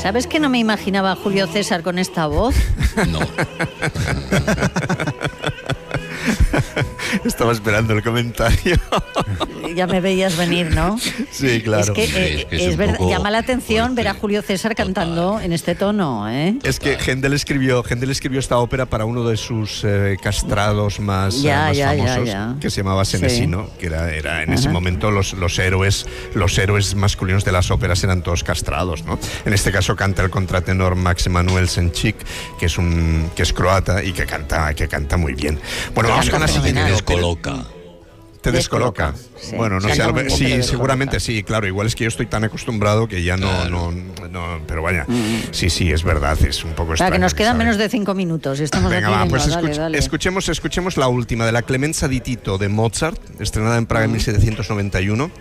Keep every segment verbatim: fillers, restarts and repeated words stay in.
¿Sabes que no me imaginaba a Julio César con esta voz? No. Estaba esperando el comentario. Ya me veías venir, ¿no? Sí, claro. Es que, Sí, eh, es que es es un verdad, poco llama la atención fuerte. ver a Julio César cantando en este tono, ¿eh? Es que Händel escribió, Händel escribió esta ópera para uno de sus eh, castrados más, Ya, eh, más ya, ya, famosos, ya. que se llamaba Senesino, Sí. que era, era en ese Ajá. momento los, los héroes los héroes masculinos de las óperas eran todos castrados, ¿no? En este caso canta el contratenor Max Emanuel Senchik, que es un que es croata y que canta que canta muy bien. Bueno, vamos con la siguiente. fenomenal. Descoloca. Te descoloca. Descoloca, sí. Bueno, no Canta sé, muy algo- bien, sí, pero seguramente descoloca. sí, claro. Igual es que yo estoy tan acostumbrado que ya no, Claro. no, no, pero vaya, sí, sí, es verdad, es un poco Para extraño. que nos quedan ¿sabe? menos de cinco minutos y estamos Venga, aquí. va, venga, pues dale, escuch- dale. escuchemos, escuchemos la última, de la Clemenza di Tito de Mozart, estrenada en Praga en mil setecientos noventa y uno.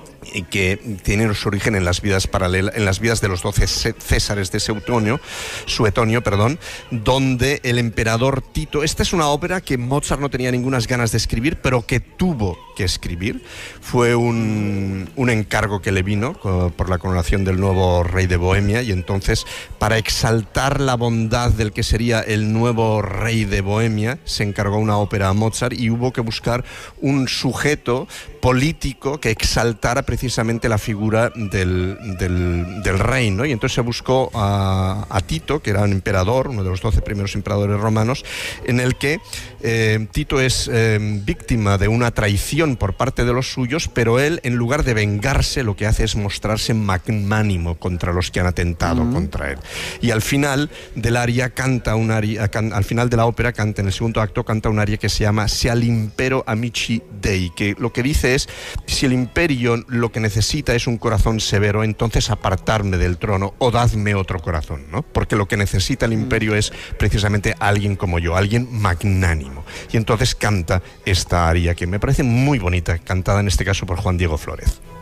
Y que tiene su origen en las vidas paralelas, en las vidas de los doce Césares de Suetonio, Suetonio, perdón, donde el emperador Tito. Esta es una ópera que Mozart no tenía ninguna ganas de escribir, pero que tuvo que escribir. Fue un, un encargo que le vino co- por la coronación del nuevo rey de Bohemia, y entonces, para exaltar la bondad del que sería el nuevo rey de Bohemia, se encargó una ópera a Mozart y hubo que buscar un sujeto político que exaltara precisamente la figura del, del, del rey, ¿no? Y entonces se buscó a, a Tito, que era un emperador, uno de los doce primeros emperadores romanos, en el que eh, Tito es eh, víctima de una traición por parte de los suyos, pero él, en lugar de vengarse, lo que hace es mostrarse magnánimo contra los que han atentado mm. contra él. Y al final del aria canta un aria, can, al final de la ópera canta, en el segundo acto canta un aria que se llama Se all'impero amici dei, que lo que dice es: si el imperio lo que necesita es un corazón severo, entonces apartarme del trono o dadme otro corazón, ¿no? Porque lo que necesita el imperio es precisamente alguien como yo, alguien magnánimo. Y entonces canta esta aria que me parece muy bonita, cantada en este caso por Juan Diego Flórez.